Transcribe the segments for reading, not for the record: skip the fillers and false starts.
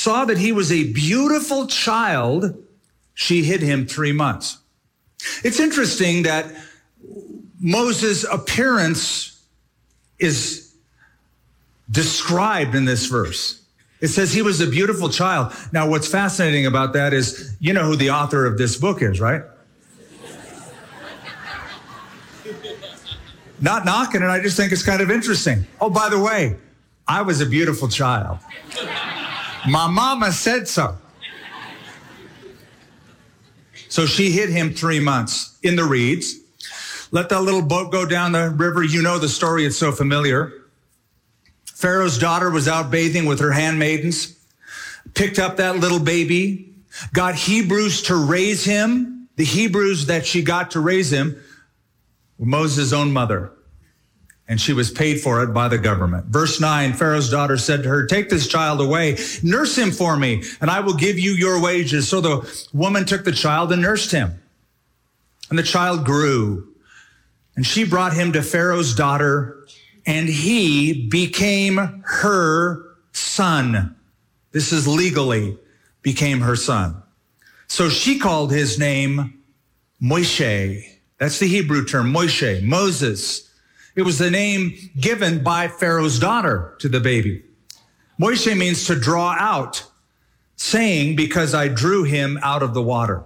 saw that he was a beautiful child, she hid him 3 months. It's interesting that Moses' appearance is described in this verse. It says he was a beautiful child. Now, what's fascinating about that is, you know who the author of this book is, right? Not knocking it, I just think it's kind of interesting. Oh, by the way, I was a beautiful child. My mama said so. So she hid him 3 months in the reeds. Let that little boat go down the river. You know the story, it's so familiar. Pharaoh's daughter was out bathing with her handmaidens, picked up that little baby, got Hebrews to raise him. The Hebrews that she got to raise him were Moses' own mother, and she was paid for it by the government. Verse 9, Pharaoh's daughter said to her, take this child away, nurse him for me, and I will give you your wages. So the woman took the child and nursed him. And the child grew, and she brought him to Pharaoh's daughter, and he became her son. This is legally became her son. So she called his name Moshe. That's the Hebrew term, Moshe, Moses. It was the name given by Pharaoh's daughter to the baby. Moshe means to draw out, saying, because I drew him out of the water.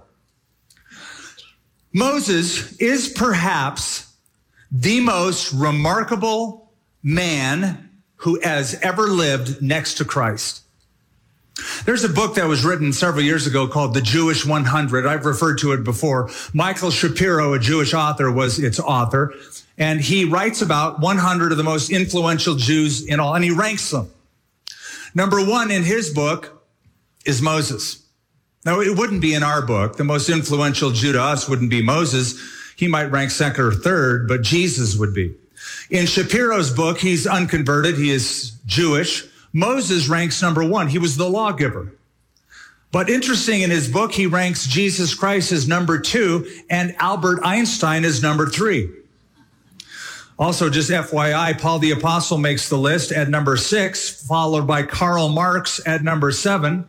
Moses is perhaps the most remarkable man who has ever lived next to Christ. There's a book that was written several years ago called The Jewish 100. I've referred to it before. Michael Shapiro, a Jewish author, was its author. And he writes about 100 of the most influential Jews in all, and he ranks them. Number one in his book is Moses. Now, it wouldn't be in our book. The most influential Jew to us wouldn't be Moses. He might rank second or third, but Jesus would be. In Shapiro's book, he's unconverted. He is Jewish. Moses ranks number one. He was the lawgiver. But interesting, in his book, he ranks Jesus Christ as number two and Albert Einstein as number three. Also, just FYI, Paul the Apostle makes the list at number 6, followed by Karl Marx at number 7.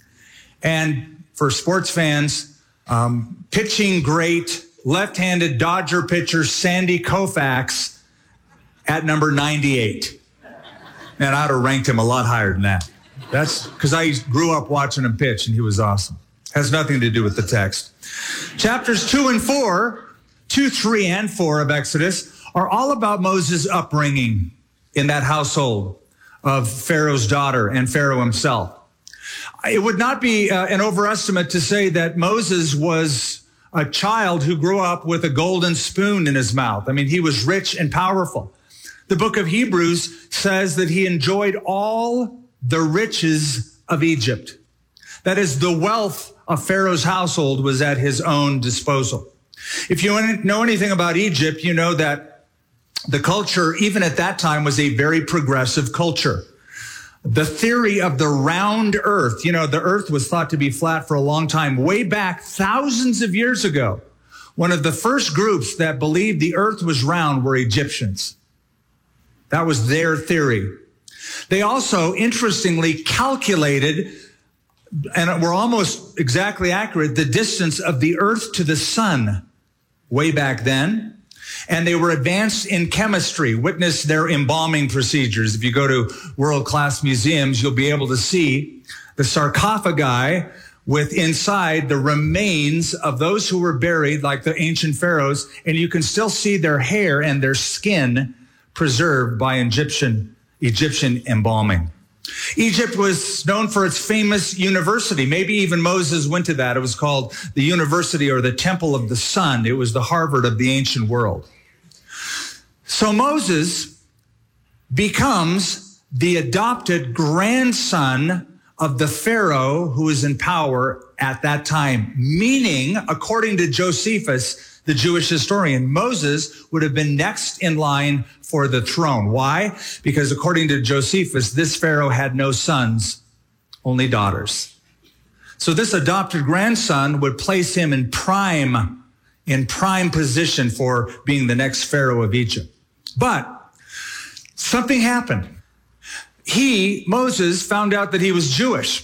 And for sports fans, pitching great, left-handed Dodger pitcher Sandy Koufax at number 98. And I'd have ranked him a lot higher than that. That's because I grew up watching him pitch, and he was awesome. Has nothing to do with the text. Chapters 2, 3, and 4 of Exodus are all about Moses' upbringing in that household of Pharaoh's daughter and Pharaoh himself. It would not be an overestimate to say that Moses was a child who grew up with a golden spoon in his mouth. I mean, he was rich and powerful. The book of Hebrews says that he enjoyed all the riches of Egypt. That is, the wealth of Pharaoh's household was at his own disposal. If you know anything about Egypt, you know that the culture, even at that time, was a very progressive culture. The theory of the round earth, the earth was thought to be flat for a long time, way back thousands of years ago. One of the first groups that believed the earth was round were Egyptians. That was their theory. They also, interestingly, calculated, and were almost exactly accurate, the distance of the earth to the sun way back then. And they were advanced in chemistry. Witness their embalming procedures. If you go to world-class museums, you'll be able to see the sarcophagi with inside the remains of those who were buried, like the ancient pharaohs, and you can still see their hair and their skin preserved by Egyptian embalming. Egypt was known for its famous university. Maybe even Moses went to that. It was called the University or the Temple of the Sun. It was the Harvard of the ancient world. So Moses becomes the adopted grandson of the Pharaoh who was in power at that time, meaning, according to Josephus, the Jewish historian, Moses would have been next in line for the throne. Why? Because according to Josephus, this Pharaoh had no sons, only daughters. So this adopted grandson would place him in prime position for being the next Pharaoh of Egypt. But something happened. Moses, found out that he was Jewish.